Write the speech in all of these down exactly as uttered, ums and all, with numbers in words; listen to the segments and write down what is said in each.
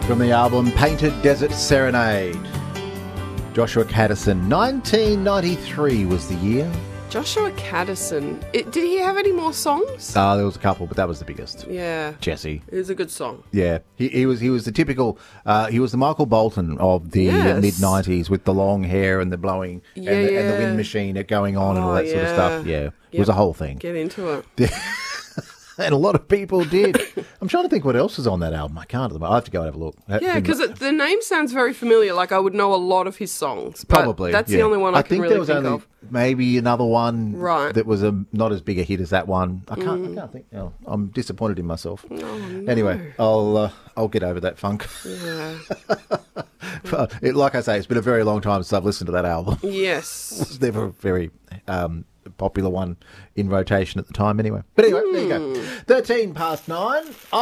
From the album Painted Desert Serenade, Joshua Caddison. nineteen ninety-three was the year. Joshua Caddison. It, did he have any more songs? Uh, there was a couple, but that was the biggest. Yeah. Jesse. It was a good song. Yeah. He, he was he was the typical, uh, he was the Michael Bolton of the Yes. mid nineties with the long hair and the blowing Yeah, and, the, and the yeah. wind machine going on and all Oh, that sort of stuff. yeah. Yeah. It Yep. was a whole thing. Get into it. And a lot of people did. I'm trying to think what else was on that album. I can't at the moment. I have to go and have a look. That Yeah, thing- because the name sounds very familiar. Like I would know a lot of his songs. But Probably. That's yeah. the only one I, I can think really there was think only of. maybe another one Right. that was a not as big a hit as that one. I can't. Mm. I can't think. Oh, I'm disappointed in myself. Oh, no. Anyway, I'll uh, I'll get over that funk. Yeah. it, like I say, it's been a very long time since I've listened to that album. Yes. It was never a very um, popular one in rotation at the time. Anyway, but anyway, there you go. Thirteen past nine.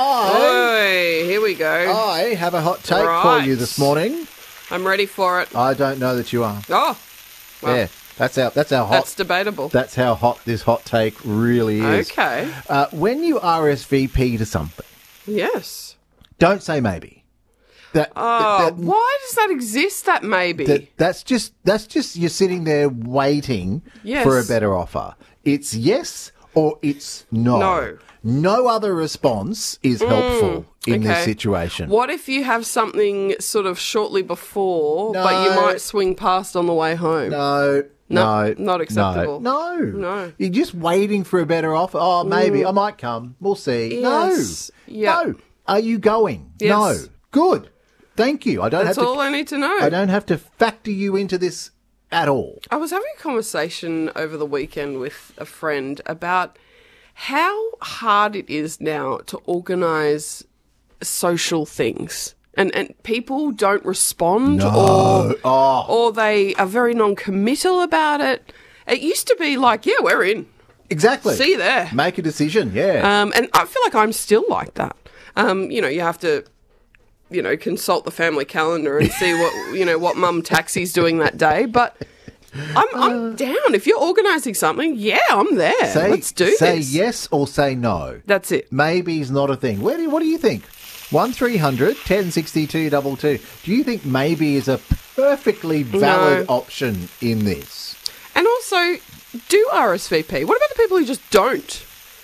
I Hey, here we go. I have a hot take Right. for you this morning. I'm ready for it. I don't know that you are. Oh, well, yeah, that's how that's how hot. that's debatable. That's how hot this hot take really is. Okay. Uh, when you R S V P to something, Yes. don't say maybe. That, Oh, that, why does that exist, that maybe? that that's just that's just you're sitting there waiting Yes. for a better offer. It's yes or it's no. No. No other response is helpful in this okay. situation. What if you have something sort of shortly before, but you No. might swing past on the way home? No. No, No, not acceptable. No, No. You're just waiting for a better offer. Oh, maybe I might come. We'll see. Yes. No, Yeah. no. Are you going? Yes. No. Good. Thank you. I don't That's have to. all I need to know. I don't have to factor you into this at all. I was having a conversation over the weekend with a friend about how hard it is now to organise social things. And and people don't respond or Oh. or they are very non-committal about it. It used to be like, yeah, we're in. Exactly. See you there. Make a decision. Yeah. Um, and I feel like I'm still like that. Um, you know, you have to, you know, consult the family calendar and see what, you know, what mum taxi's doing that day. But I'm, I'm down. If you're organising something, yeah, I'm there. say Let's do say this. yes or say no. That's it. Maybe's not a thing. Where do what do you think? One three hundred ten sixty two double two. Do you think maybe is a perfectly valid No. option in this? And also, do R S V P. What about the people who just don't?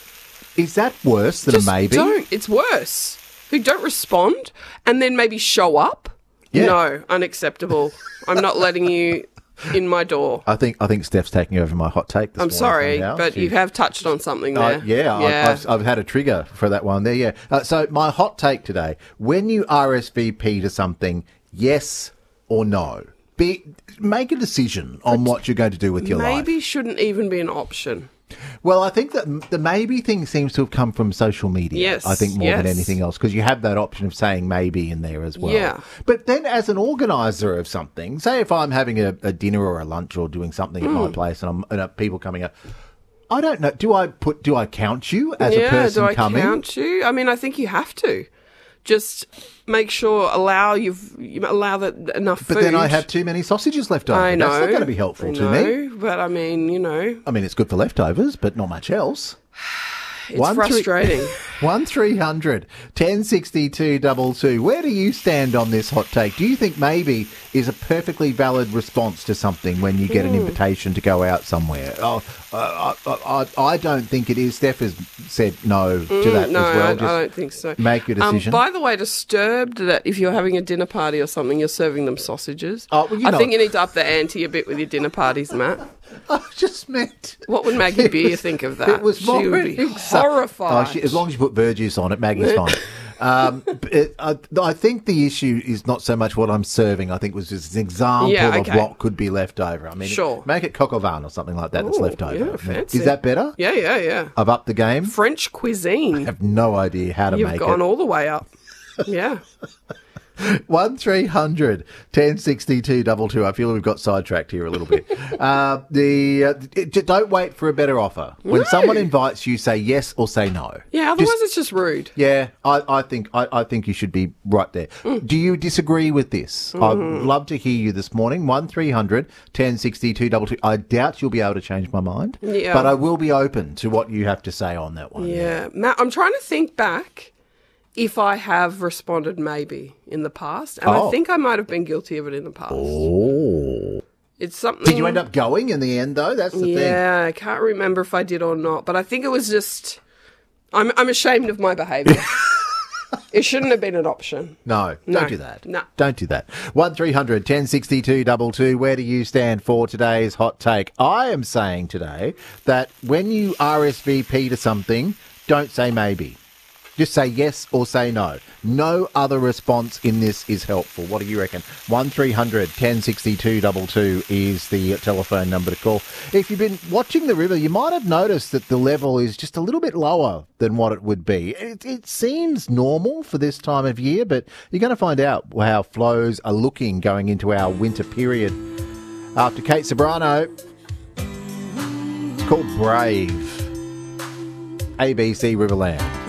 Is that worse than Just a maybe? don't. It's worse. Who don't respond and then maybe show up? Yeah. No, unacceptable. I'm not letting you in my door. I think I think Steph's taking over my hot take. This I'm morning sorry, somehow. but She- you have touched on something Uh, there. yeah, I- I've, I've had a trigger for that one there. Yeah. Uh, so my hot take today: when you R S V P to something, yes or no, be make a decision on what you're going to do with your life. Maybe shouldn't even be an option. Well, I think that m- the maybe thing seems to have come from social media. Yes, I think more than yes. anything else, because you have that option of saying maybe in there as well. Yeah. But then as an organizer of something, say if I'm having a, a dinner or a lunch or doing something at my Hmm. place and I'm and uh, people coming up, I don't know. Do I put? Do I count you as yeah, a person do I coming? count you? I mean, I think you have to. Just make sure allow you've you allow that enough But food. then I have too many sausages left over. I know. That's not going to be helpful I to me. know, But I mean, you know, I mean, it's good for leftovers, but not much else. it's One, three- frustrating. One three hundred ten sixty two double two. Where do you stand on this hot take? Do you think maybe is a perfectly valid response to something when you get an invitation to go out somewhere? Oh, uh, I, I, I don't think it is. Steph has said no to that no, as well. I, I Just don't think so. make your decision. Um, by the way, disturbed that if you're having a dinner party or something, you're serving them sausages. Oh, well, you I know- think you need to up the ante a bit with your dinner parties, Matt. I just meant. What would Maggie Beer think of that? It was she more would be an exa- horrified. Oh, she, as long as you put verjuice on it, Maggie's fine. Um, but it, I, I think the issue is not so much what I'm serving. I think it was just an example Yeah, of okay. what could be left over. I mean, Sure. make it coq au vin or something like that that's Ooh, left over. yeah, fancy. Is that better? Yeah, yeah, yeah. I've upped the game. French cuisine. I have no idea how to You've make gone it. all the way up. Yeah. One three hundred ten sixty two double two. I feel we've got sidetracked here a little bit. uh, the uh, it, just don't wait for a better offer. When No. someone invites you, say yes or say no. Yeah, otherwise Just- it's just rude. Yeah, I, I think I, I think you should be right there. Mm. Do you disagree with this? Mm-hmm. I'd love to hear you this morning. One three hundred ten sixty two double two. I doubt you'll be able to change my mind. Yeah. But I will be open to what you have to say on that one. Yeah. Matt, I'm trying to think back if I have responded maybe in the past. And Oh. I think I might have been guilty of it in the past. Oh. It's something... Did you end up going in the end, though? That's the thing. Yeah, I can't remember if I did or not. But I think it was just... I'm, I'm ashamed of my behaviour. It shouldn't have been an option. No, No. don't do that. No. Don't do that. one three hundred ten sixty-two two two. Where do you stand for today's hot take? I am saying today that when you R S V P to something, don't say maybe. Just say yes or say no. No other response in this is helpful. What do you reckon? one three hundred ten sixty-two two two is the telephone number to call. If you've been watching the river, you might have noticed that the level is just a little bit lower than what it would be. It, it seems normal for this time of year, but you're going to find out how flows are looking going into our winter period. After Kate Sobrano, it's called Brave. A B C Riverland.